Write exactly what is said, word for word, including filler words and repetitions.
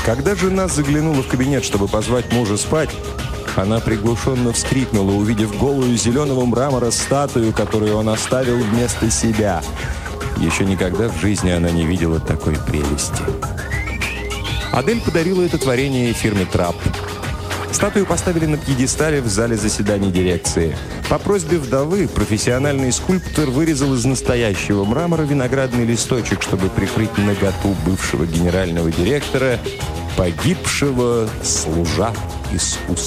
Когда жена заглянула в кабинет, чтобы позвать мужа спать, она приглушенно вскрикнула, увидев голую зеленого мрамора статую, которую он оставил вместо себя. Еще никогда в жизни она не видела такой прелести. Адель подарила это творение фирме «Трапп». Статую поставили на пьедестале в зале заседаний дирекции. По просьбе вдовы профессиональный скульптор вырезал из настоящего мрамора виноградный листочек, чтобы прикрыть наготу бывшего генерального директора, погибшего служа искусства.